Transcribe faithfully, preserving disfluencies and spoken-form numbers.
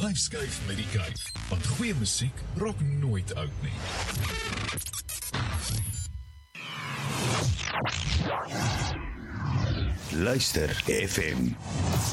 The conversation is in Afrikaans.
Vyf skuif met die kuif, want goeie musiek raak nooit oud nie. Luister F M.